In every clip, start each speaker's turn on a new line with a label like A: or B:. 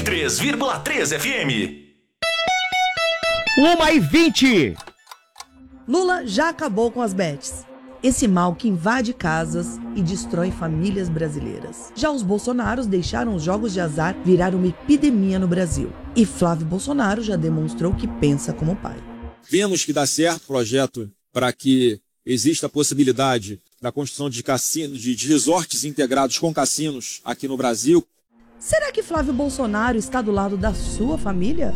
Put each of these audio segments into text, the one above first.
A: 103,3 FM.
B: 1h20.
C: Lula já acabou com as bets. Esse mal que invade casas e destrói famílias brasileiras. Já os Bolsonaros deixaram os jogos de azar virar uma epidemia no Brasil. E Flávio Bolsonaro já demonstrou que pensa como pai.
D: Vemos que dá certo o projeto para que exista a possibilidade da construção de cassinos, de resorts integrados com cassinos aqui no Brasil.
C: Será que Flávio Bolsonaro está do lado da sua família?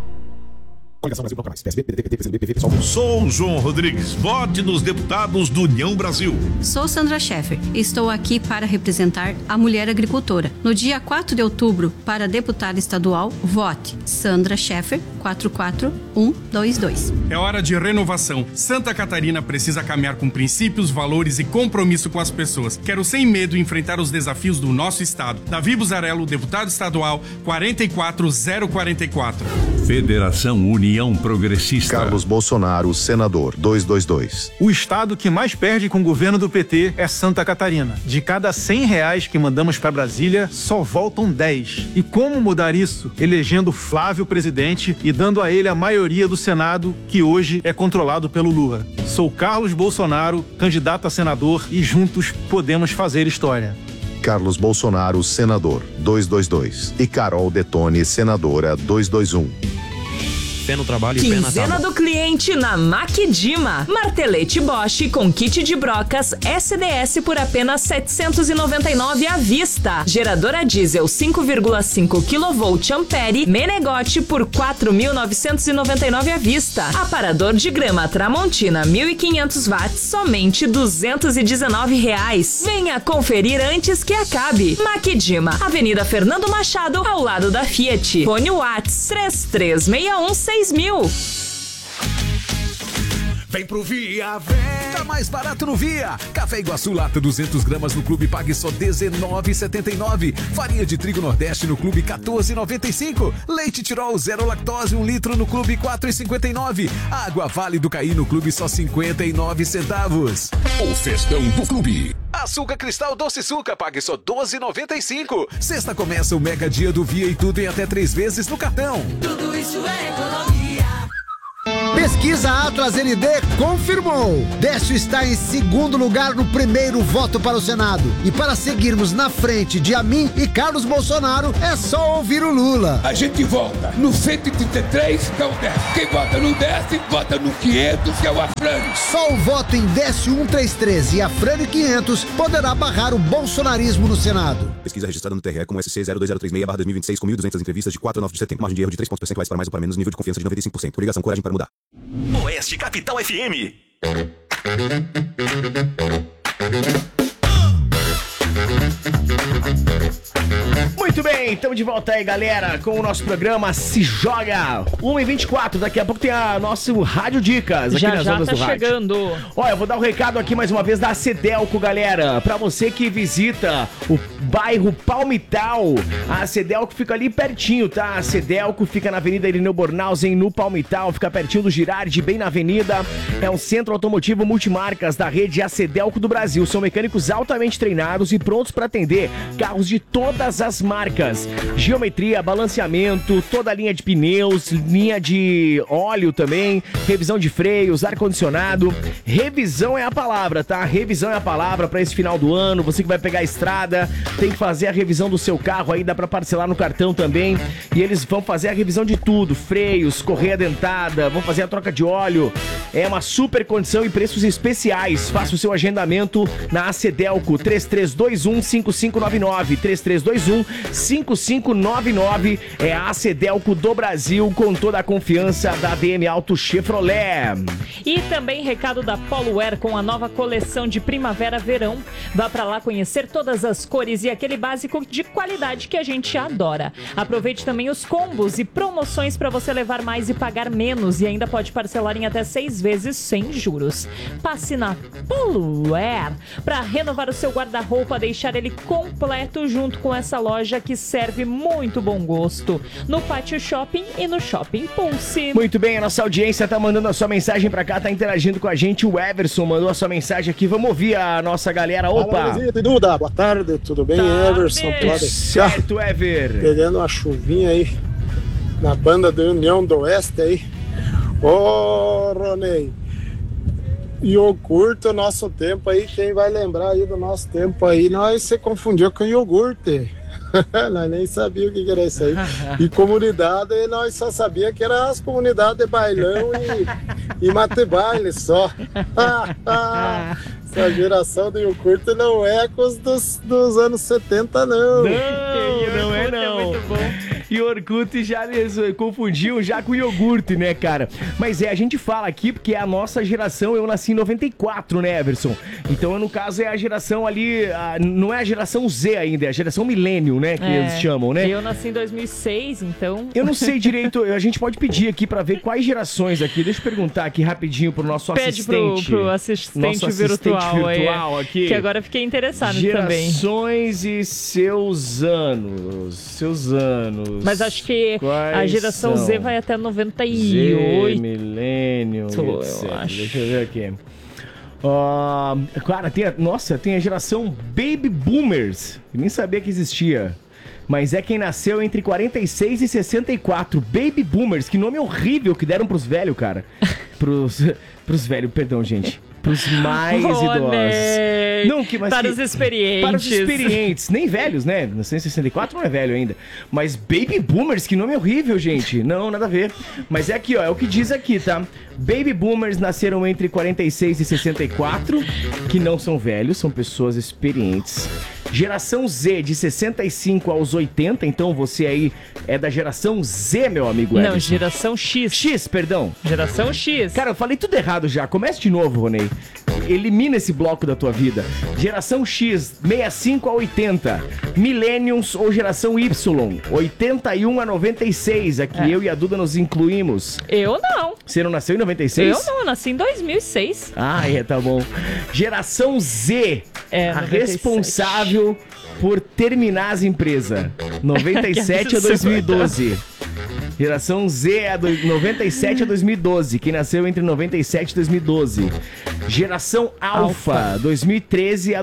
E: Sou João Rodrigues, vote nos deputados do União Brasil.
F: Sou Sandra Scheffer e estou aqui para representar a mulher agricultora. No dia 4 de outubro, para deputada estadual, vote Sandra Scheffer, 44122.
G: É hora de renovação. Santa Catarina precisa caminhar com princípios, valores e compromisso com as pessoas. Quero sem medo enfrentar os desafios do nosso estado. Davi Buzarello, deputado estadual, 44044.
E: Federação União Progressista.
H: Carlos Bolsonaro, senador, 222.
I: O estado que mais perde com o governo do PT é Santa Catarina. De cada R$100 que mandamos para Brasília, só voltam 10. E como mudar isso? Elegendo Flávio presidente e dando a ele a maioria do Senado, que hoje é controlado pelo Lula. Sou Carlos Bolsonaro, candidato a senador, e juntos podemos fazer história.
H: Carlos Bolsonaro, senador, 222. E Carol Detone, senadora, 221.
J: Fé no trabalho e pé na
K: Quinzena do cliente na Maquidima. Martelete Bosch com kit de brocas SDS por apenas R$ 799 à vista. Geradora diesel 5,5 kV Ampere Menegote por R$ 4.999 à vista. Aparador de grama Tramontina 1.500 watts somente R$ 219. Venha conferir antes que acabe. Maquidima, Avenida Fernando Machado, ao lado da Fiat. Fone Watts 3361 6000.
L: Vem pro Via, vem! Tá mais barato no Via. Café Iguaçu lata 200 gramas no Clube pague só R$19,79. Farinha de trigo Nordeste no Clube R$14,95. Leite Tirol 0 lactose 1 litro no Clube R$4,59. Água Vale do Caí no Clube só 59 centavos.
M: O festão do Clube.
L: Açúcar Cristal Doce Suca pague só R$12,95. Sexta começa o mega dia do Via e tudo em até 3 vezes no cartão.
N: Tudo isso é economia.
O: Pesquisa Atlas ND confirmou. Décio está em segundo lugar no primeiro voto para o Senado. E para seguirmos na frente de Amin e Carlos Bolsonaro, é só ouvir o Lula.
M: A gente vota no 133, que é o Décio. Quem vota no Décio, vota no 500, que é o Afrânio.
O: Só o voto em Décio 133 e Afrânio 500 poderá barrar o bolsonarismo no Senado.
P: Pesquisa registrada no TRE como SC 02036/2026 com 1.200 entrevistas de 4 a 9 de setembro. Margem de erro de 3 pontos percentuais para mais ou para menos, nível de confiança de 95%. Ligação, coragem para mudar.
A: Oeste Capital FM.
B: Muito bem, estamos de volta aí, galera, com o nosso programa Se Joga 1h24. Daqui a pouco tem a nosso Rádio Dicas aqui
Q: já
B: nas
Q: já
B: ondas
Q: tá
B: do rádio.
Q: chegando.
B: Olha, eu vou dar um recado aqui mais uma vez da Cedelco, galera. Pra você que visita o bairro Palmital, a Cedelco fica ali pertinho, tá? A Cedelco fica na Avenida Irineu Bornhausen, no Palmital, fica pertinho do Girardi, bem na avenida. É um centro automotivo multimarcas da rede A Cedelco do Brasil. São mecânicos altamente treinados e prontos para atender carros de todas as marcas. Geometria, balanceamento, toda a linha de pneus, linha de óleo também, revisão de freios, ar-condicionado. Revisão é a palavra, tá? Revisão é a palavra para esse final do ano. Você que vai pegar a estrada, tem que fazer a revisão do seu carro aí, dá para parcelar no cartão também. E eles vão fazer a revisão de tudo, freios, correia dentada, vão fazer a troca de óleo. É uma super condição e preços especiais. Faça o seu agendamento na Cedelco, 3321-5599, 3321-5599. É a Cedelco do Brasil, com toda a confiança da DM Auto Chevrolet.
Q: E também recado da Poluwear com a nova coleção de primavera-verão. Vá pra lá conhecer todas as cores e aquele básico de qualidade que a gente adora. Aproveite também os combos e promoções para você levar mais e pagar menos, e ainda pode parcelar em até 6 vezes sem juros. Passe na Poluwear para renovar o seu guarda-roupa, deixar ele completo junto com essa loja que serve muito bom gosto. No Pátio Shopping e no Shopping Pulse.
B: Muito bem, a nossa audiência tá mandando a sua mensagem pra cá, tá interagindo com a gente. O Everson mandou a sua mensagem aqui. Vamos ouvir a nossa galera. Opa!
R: Fala, Duda, boa tarde, tudo bem? Everson,
B: certo, Ever.
R: Pegando uma chuvinha aí na banda do União do Oeste aí. Ô, Ronei, iogurte, o nosso tempo aí, quem vai lembrar aí do nosso tempo aí, nós se confundiu com iogurte. Nós nem sabia o que era isso aí. E comunidade, nós só sabia que era as comunidades de bailão e mate baile só. Essa geração do iogurte não é com os dos anos 70, não.
B: Não é não.
Q: É muito bom.
B: E Orkut já confundiu já com iogurte, né, cara? Mas a gente fala aqui porque é a nossa geração. Eu nasci em 94, né, Everson? Então, no caso, é a geração ali, não é a geração Z ainda, é a geração milênio, né, que eles chamam, né?
Q: Eu nasci em 2006, então...
B: Eu não sei direito, a gente pode pedir aqui pra ver quais gerações aqui. Deixa eu perguntar aqui rapidinho pro nosso assistente.
Q: Pro assistente virtual
B: aqui.
Q: Que agora fiquei interessado também.
B: Gerações e seus anos.
Q: Mas acho que a geração Z vai até 98.
B: Z, milênio, etc.
Q: Acho.
B: Deixa eu ver aqui. Cara, tem a geração Baby Boomers. Eu nem sabia que existia. Mas é quem nasceu entre 46 e 64. Baby Boomers. Que nome horrível que deram pros velhos, cara. Pros velhos, perdão, gente. Pros mais idosos. Não,
Q: para os experientes.
B: Para os experientes. Nem velhos, né? 1964 não é velho ainda. Mas Baby Boomers, que nome horrível, gente. Não, nada a ver. Mas é aqui, ó. É o que diz aqui, tá? Baby Boomers nasceram entre 46 e 64, que não são velhos, são pessoas experientes. Geração Z, de 65 aos 80, então você aí é da geração Z, meu amigo Everson.
Q: Não, geração X.
B: X, perdão.
Q: Geração X.
B: Cara, eu falei tudo errado já. Comece de novo, Ronei. Elimina esse bloco da tua vida. Geração X, 65 a 80. Millennials ou geração Y, 81 a 96. Aqui eu e a Duda nos incluímos.
Q: Eu não.
B: Você não nasceu em 96?
Q: Eu não, eu nasci em 2006.
B: Ah, tá bom. Geração Z, a
Q: 97.
B: Responsável por terminar as empresas. 97 a 2012. Geração Z é 97 a 2012. Quem nasceu entre 97 e 2012. Geração Alpha, 2013 a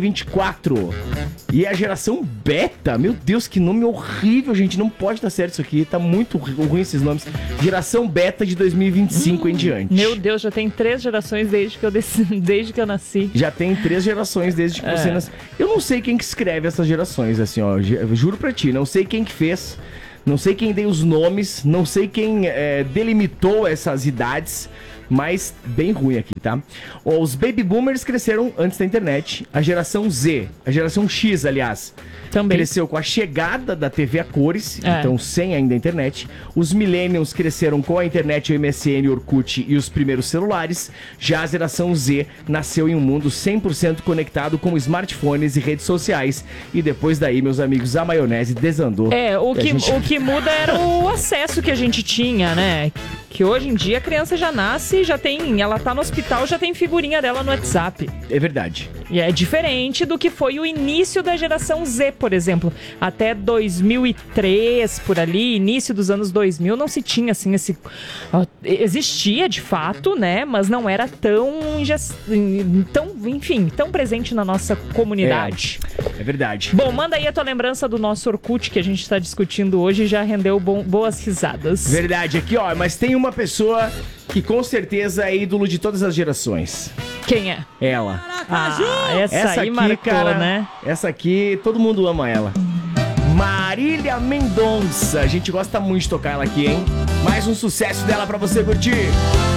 B: 2024. E a geração Beta, meu Deus, que nome horrível, gente. Não pode dar certo isso aqui. Tá muito ruim esses nomes. Geração Beta de 2025 em diante.
Q: Meu Deus, já tem 3 gerações desde que eu nasci.
B: Já tem 3 gerações desde que você nasceu. Eu não sei quem que escreve essas gerações, assim, ó. Eu juro pra ti, não sei quem que fez. Não sei quem deu os nomes, não sei quem delimitou essas idades, mas bem ruim aqui, tá? Os Baby Boomers cresceram antes da internet. A geração Z, a geração X, aliás, também cresceu com a chegada da TV a cores, então sem ainda a internet. Os Millennials cresceram com a internet, o MSN, o Orkut e os primeiros celulares. Já a geração Z nasceu em um mundo 100% conectado com smartphones e redes sociais. E depois daí, meus amigos, a maionese desandou.
Q: O que muda era o acesso que a gente tinha, né? Que hoje em dia a criança já nasce, ela tá no hospital, já tem figurinha dela no WhatsApp.
B: É verdade.
Q: E é diferente do que foi o início da geração Z, por exemplo. Até 2003, por ali, início dos anos 2000, não se tinha assim esse... Existia de fato, né? Mas não era tão presente na nossa comunidade.
B: É verdade.
Q: Bom, manda aí a tua lembrança do nosso Orkut que a gente tá discutindo hoje e já rendeu boas risadas.
B: Verdade. Aqui, ó, mas tem uma pessoa que com certeza é ídolo de todas as gerações.
Q: Quem é?
B: Ela.
Q: Essa aí
B: aqui,
Q: marcou,
B: cara,
Q: né?
B: Essa aqui, todo mundo ama ela. Marília Mendonça. A gente gosta muito de tocar ela aqui, hein? Mais um sucesso dela pra você curtir.